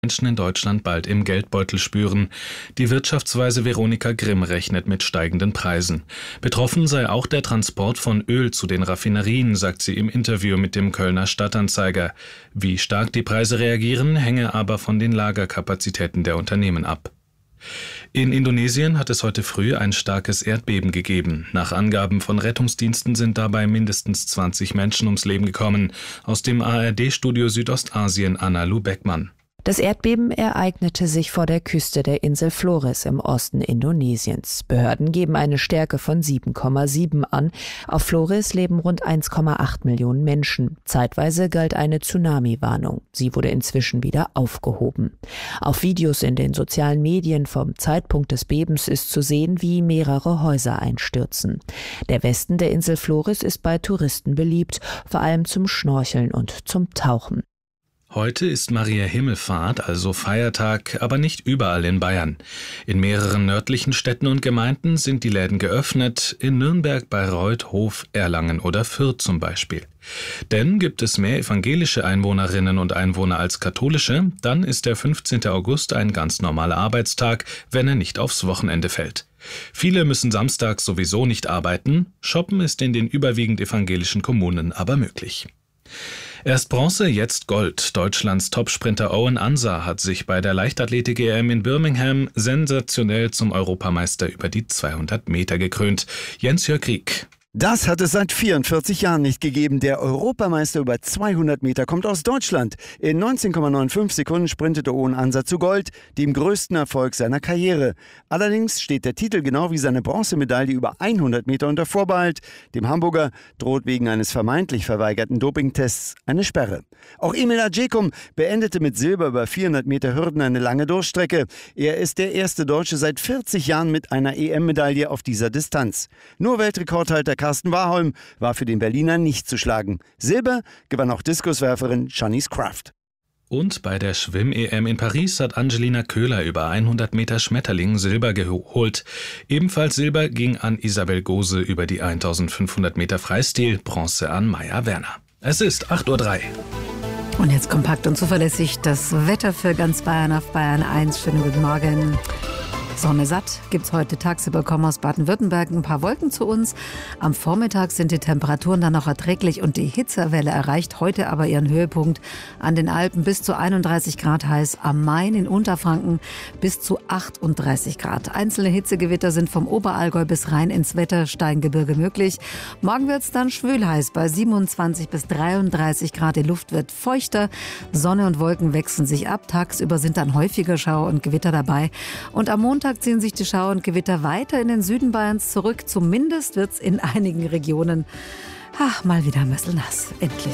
Menschen in Deutschland bald im Geldbeutel spüren. Die Wirtschaftsweise Veronika Grimm rechnet mit steigenden Preisen. Betroffen sei auch der Transport von Öl zu den Raffinerien, sagt sie im Interview mit dem Kölner Stadtanzeiger. Wie stark die Preise reagieren, hänge aber von den Lagerkapazitäten der Unternehmen ab. In Indonesien hat es heute früh ein starkes Erdbeben gegeben. Nach Angaben von Rettungsdiensten sind dabei mindestens 20 Menschen ums Leben gekommen. Aus dem ARD-Studio Südostasien Anna-Lu Beckmann. Das Erdbeben ereignete sich vor der Küste der Insel Flores im Osten Indonesiens. Behörden geben eine Stärke von 7,7 an. Auf Flores leben rund 1,8 Millionen Menschen. Zeitweise galt eine Tsunami-Warnung. Sie wurde inzwischen wieder aufgehoben. Auf Videos in den sozialen Medien vom Zeitpunkt des Bebens ist zu sehen, wie mehrere Häuser einstürzen. Der Westen der Insel Flores ist bei Touristen beliebt, vor allem zum Schnorcheln und zum Tauchen. Heute ist Maria Himmelfahrt, also Feiertag, aber nicht überall in Bayern. In mehreren nördlichen Städten und Gemeinden sind die Läden geöffnet, in Nürnberg, Bayreuth, Hof, Erlangen oder Fürth zum Beispiel. Denn gibt es mehr evangelische Einwohnerinnen und Einwohner als katholische, dann ist der 15. August ein ganz normaler Arbeitstag, wenn er nicht aufs Wochenende fällt. Viele müssen samstags sowieso nicht arbeiten, shoppen ist in den überwiegend evangelischen Kommunen aber möglich. Erst Bronze, jetzt Gold. Deutschlands Topsprinter Owen Ansah hat sich bei der Leichtathletik-EM in Birmingham sensationell zum Europameister über die 200 Meter gekrönt. Jens-Jörg Rieck. Das hat es seit 44 Jahren nicht gegeben. Der Europameister über 200 Meter kommt aus Deutschland. In 19,95 Sekunden sprintete Owen Ansah zu Gold, dem größten Erfolg seiner Karriere. Allerdings steht der Titel genau wie seine Bronzemedaille über 100 Meter unter Vorbehalt. Dem Hamburger droht wegen eines vermeintlich verweigerten Dopingtests eine Sperre. Auch Emil Acecum beendete mit Silber über 400 Meter Hürden eine lange Durchstrecke. Er ist der erste Deutsche seit 40 Jahren mit einer EM-Medaille auf dieser Distanz. Nur Weltrekordhalter Carsten Warholm war für den Berliner nicht zu schlagen. Silber gewann auch Diskuswerferin Shanice Kraft. Und bei der Schwimm-EM in Paris hat Angelina Köhler über 100 Meter Schmetterling Silber geholt. Ebenfalls Silber ging an Isabel Gose über die 1500 Meter Freistil, Bronze an Maja Werner. Es ist 8:03 Uhr. Und jetzt kompakt und zuverlässig das Wetter für ganz Bayern auf Bayern 1. Schönen guten Morgen. Sonne satt gibt's heute tagsüber, kommen aus Baden-Württemberg ein paar Wolken zu uns. Am Vormittag sind die Temperaturen dann noch erträglich und die Hitzewelle erreicht heute aber ihren Höhepunkt. An den Alpen bis zu 31 Grad heiß, am Main in Unterfranken bis zu 38 Grad. Einzelne Hitzegewitter sind vom Oberallgäu bis rein ins Wettersteingebirge möglich. Morgen wird's dann schwül heiß bei 27 bis 33 Grad. Die Luft wird feuchter, Sonne und Wolken wechseln sich ab. Tagsüber sind dann häufiger Schauer und Gewitter dabei. Und am Montag ziehen sich die Schauer und Gewitter weiter in den Süden Bayerns zurück. Zumindest wird es in einigen Regionen mal wieder messelnass. Endlich.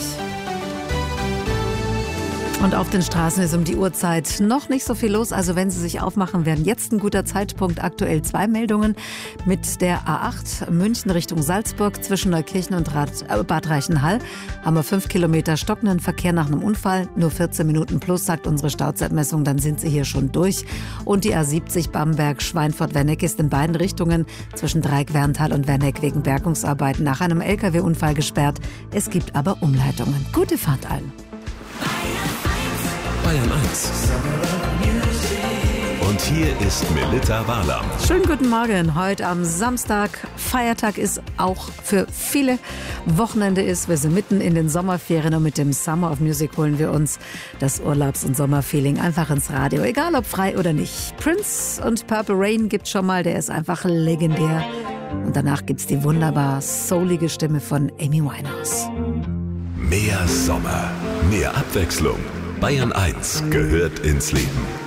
Und auf den Straßen ist um die Uhrzeit noch nicht so viel los. Also wenn Sie sich aufmachen, wären jetzt ein guter Zeitpunkt. Aktuell 2 Meldungen mit der A8 München Richtung Salzburg zwischen Neukirchen und Bad Reichenhall. Haben wir 5 Kilometer stockenden Verkehr nach einem Unfall. Nur 14 Minuten plus, sagt unsere Stauzeitmessung. Dann sind Sie hier schon durch. Und die A70 Bamberg Schweinfurt-Werneck ist in beiden Richtungen zwischen Dreieck-Werntal und Werneck wegen Bergungsarbeiten nach einem LKW-Unfall gesperrt. Es gibt aber Umleitungen. Gute Fahrt allen. Bayern 1. Und hier ist Melitta Walam. Schönen guten Morgen. Heute am Samstag. Feiertag ist auch für viele. Wochenende ist. Wir sind mitten in den Sommerferien und mit dem Summer of Music holen wir uns das Urlaubs- und Sommerfeeling einfach ins Radio. Egal ob frei oder nicht. Prince und Purple Rain gibt's schon mal. Der ist einfach legendär. Und danach gibt's die wunderbar soulige Stimme von Amy Winehouse. Mehr Sommer, mehr Abwechslung. Bayern 1 gehört ins Leben.